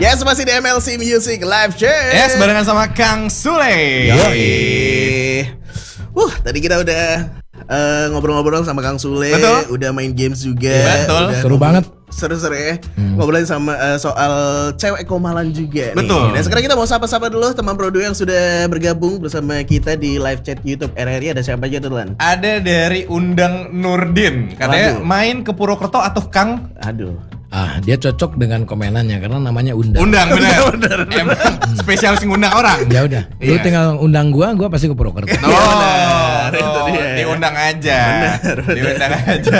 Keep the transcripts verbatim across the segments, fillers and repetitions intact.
Yes, masih di M L C Music Live Chat. Yes, barengan sama Kang Sule. Yoi. Wah, tadi kita udah uh, ngobrol-ngobrol sama Kang Sule. Betul. Udah main games juga. Betul. Udah Seru ngomong- banget. Seru-seru ya. Hmm. Ngobrolin sama uh, soal cewek komalan juga nih. Betul. Dan sekarang kita mau sapa-sapa dulu teman Produ yang sudah bergabung bersama kita di live chat YouTube R R I. Ada siapa aja tuh, Lan? Ada dari Undang Nurdin. Katanya Waduh. main ke Purwokerto atau Kang? Aduh. Ah, dia cocok dengan komenannya karena namanya undang. Undang bener. Emang spesialis ngundang orang. Ya udah, lu Iya. tinggal undang gua, gua pasti ke Purwokerto. Oh, benar. tuh, Itu dia. diundang aja. Diundang aja.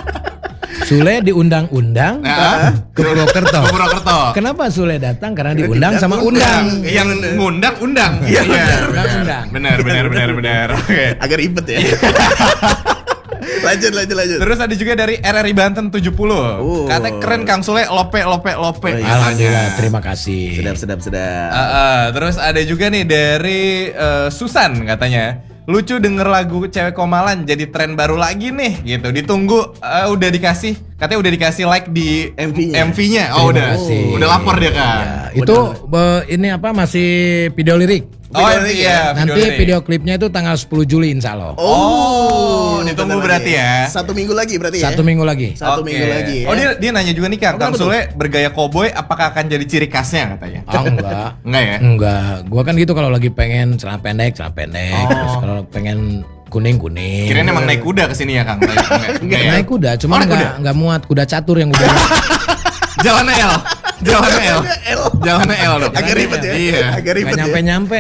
Sule diundang-undang Nah, ke Purwokerto. ke Purwokerto. Kenapa Sule datang? Karena diundang sama undang. Yang ngundang undang. Iya, benar. undang. Benar, benar, benar, benar. Oke. Agak ribet ya. lanjut, lanjut, lanjut. Terus ada juga dari R R I Banten tujuh puluh. Oh. Katanya keren Kang Sule, lope, lope, lope. Oh, iya. Alhamdulillah, terima kasih. Sedap, sedap, sedap. Uh, uh, terus ada juga nih dari uh, Susan katanya, lucu denger lagu cewek komalan jadi tren baru lagi nih gitu. Ditunggu uh, udah dikasih, katanya udah dikasih like di M V-nya. M V-nya. Oh, Terima udah. kasih. Udah lapor dia kan. Ya, itu be- ini apa masih video lirik. Oh Video lirik iya, Nanti lirik. video klipnya itu tanggal sepuluh Juli insya Allah. Oh, ditunggu bentar berarti lagi. ya. Satu minggu lagi berarti ya. Satu minggu lagi. Satu Oke. minggu lagi ya. Oh dia dia nanya juga nih Kang, Apa Kang tuh? Sule bergaya koboi apakah akan jadi ciri khasnya katanya? Oh enggak. Enggak ya? Enggak. Gua kan gitu kalau lagi pengen celana pendek, celana pendek. Oh. Terus kalau pengen kuning kuning. Kirain emang naik kuda kesini ya Kang? Enggak, enggak ya? Naik kuda, Oh, cuma naik enggak enggak muat kuda catur yang udah. Jalan L. Jalan L. L. Jalan L dong. Agak ribet ya. Iya. Agak ribet Enggak ya. nyampe-nyampe.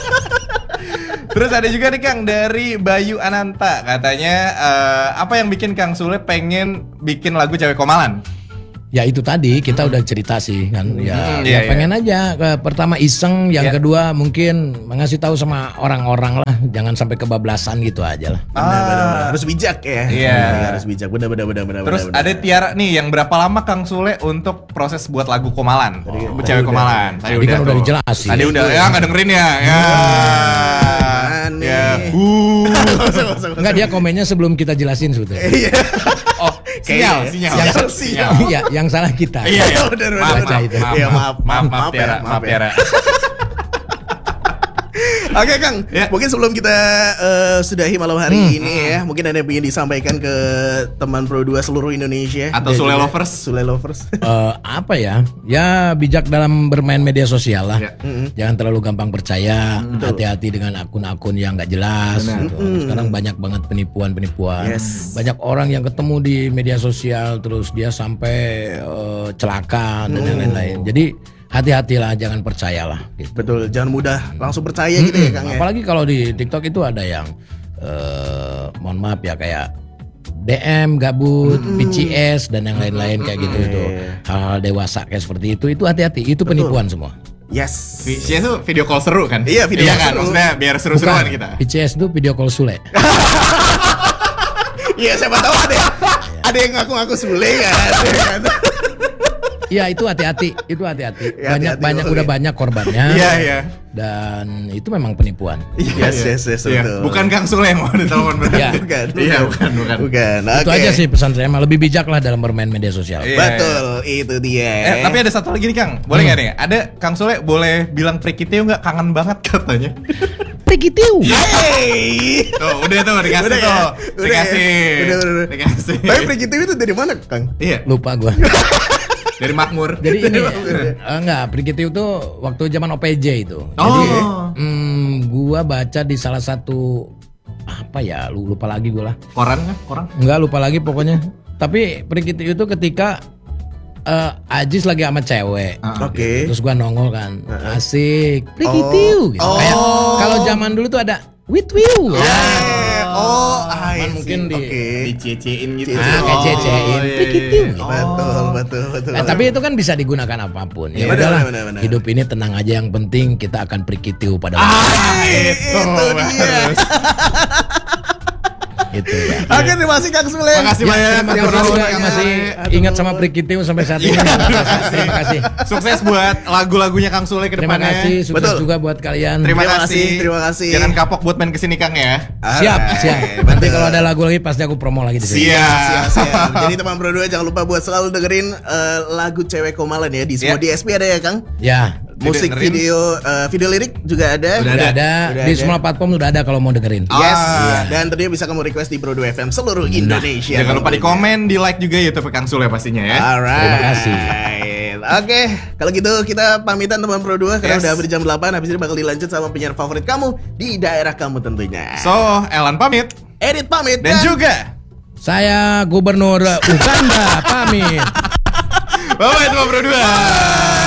Terus ada juga nih Kang dari Bayu Ananta katanya eh, apa yang bikin Kang Sule pengen bikin lagu cewek komalan? Ya itu tadi kita udah cerita sih kan. Ya, Hmm, ya iya, pengen aja ke pertama iseng, yang Iya. kedua mungkin mengasih tahu sama orang-orang lah, jangan sampai kebablasan gitu aja lah. Benar, benar, benar. Harus bijak ya. Iya. Harus bijak. Benar, benar, benar, benar. Terus benar, ada benar. Tiara nih yang berapa lama Kang Sule untuk proses buat lagu komalan? Tadi- Oh, tadi cewek udah. komalan. Tadi kan udah tuh. dijelasin. Tadi udah ya nggak dengerin ya. Ya. Aneh. Ya. Uh. Enggak, dia komennya sebelum kita jelasin sebetulnya. Iya. Oh, sinyal, Kayaknya. sinyal. Sinyal, Sinyal. sinyal. Iya, yang salah kita. Iya, iya. Benar, benar, Maaf, benar. maaf, itu. maaf, Iya, maaf, maaf, maaf, maaf ya, Tiara, maaf maaf ya. Tiara. Oke Kang, Ya. mungkin sebelum kita eh, sudahi malam hari ini ya, mungkin ada yang ingin disampaikan ke teman Pro dua seluruh Indonesia Atau dan Sule juga lovers. Sule lovers. Eh, apa ya? Ya bijak dalam bermain media sosial lah. Ya. Jangan terlalu gampang percaya. Hati-hati dengan akun-akun yang nggak jelas. Gitu. Sekarang banyak banget penipuan-penipuan. Yes. Banyak orang yang ketemu di media sosial terus dia sampai eh, celaka dan yang lain-lain. Jadi hati-hatilah, jangan percayalah. Gitu. Betul, jangan mudah langsung percaya gitu ya Kang ya. Apalagi kalau di TikTok itu ada yang eh, mohon maaf ya kayak D M gabut, P C S dan yang lain-lain kayak gitu itu. Hal-hal dewasa kayak seperti itu itu hati-hati, itu penipuan semua. Yes. Visualnya tuh video call seru kan? Iya, video iya call kan? seru. Maksudnya biar seru-seruan Bukan, kita. P C S itu video call Sule. Iya, siapa tahu ada ada yang ngaku-ngaku Sule kan. ya kan? Iya itu hati-hati, itu hati-hati. Ya, Banyak hati-hati, banyak oke. udah banyak korbannya. Iya, iya. Dan itu memang penipuan. Yes, yes, yes, Iya. betul. Bukan Kang Sule yang mau ditelepon berarti. Iya. Bukan, Iya, bukan, bukan. Bukan. Itu Oke. aja sih pesan saya, mah lebih bijak lah dalam bermain media sosial. Iya. Betul, itu dia. Eh, tapi ada satu lagi nih Kang, boleh nggak nih? Ada Kang Sule boleh bilang Prikitio nggak, kangen banget katanya. Prikitiu. Hey. Tuh, udah tuh dikasih Udah ya? tuh, Udah dikasih, ya? Udah, udah, udah. dikasih. Tapi Prikitiu itu dari mana Kang? Iya, Lupa gua. dari Makmur. Jadi ini eh, enggak, Prikitiu tuh waktu zaman O P J itu. Oh. Jadi hmm, gua baca di salah satu apa ya, lu lupa lagi gua lah. Koran kan, koran. Enggak lupa lagi pokoknya. Tapi Prikitiu itu ketika eh, Ajis lagi sama cewek. Ah, Oke. Terus gua nongol kan, asik, Prikitiu gitu. Oh. Kayak kalau zaman dulu tuh ada with you. Eh, oh, Cuman I see. mungkin di- Oke. Dicecein gitu. Ah, kayak cecein, iya, Prikitiu. iya. Betul, betul, betul. Eh, tapi itu kan bisa digunakan apapun. Ya Iya, benar, udahlah, benar, benar. hidup ini tenang aja, yang penting kita akan prikitiu pada Ah, waktunya. itu, itu dia. bagus. Itu ya. Oke, terima kasih Kang Sule. Makasih Ya, banyak. terima Yang kasih udah juga mau yang masih Aduh. ingat sama Prikitium sampai saat ini. Terima kasih. Sukses buat lagu-lagunya Kang Sule ke Terima depannya. kasih, sukses Betul. juga buat kalian. Terima, Terima kasih. kasih, terima kasih. Jangan kapok buat main kesini Kang ya. Siap, Alright, siap. betul. Nanti kalau ada lagu lagi pasti aku promo lagi di sini. Siap. Siap, siap. Jadi teman Pro dua jangan lupa buat selalu dengerin eh, lagu Cewek Komalan ya di semua Ya. D S P ada ya Kang. Ya, Musik Didengerin. video eh, video lirik juga ada. Udah udah ada, Udah di ada. semua platform udah ada kalau mau dengerin. Yes. Ah. Dan tentunya bisa kamu request di Pro dua F M seluruh Indonesia. Jangan lupa di komen, di like juga YouTube Kang Sule pastinya ya. Alright. Terima kasih. Oke, kalau gitu kita pamitan teman Pro dua karena Yes. udah hampir jam delapan. Habis ini bakal dilanjut sama penyiar favorit kamu di daerah kamu tentunya. So, Elan pamit Edit pamit dan juga Saya Gubernur Uganda pamit. bye-bye teman Pro dua.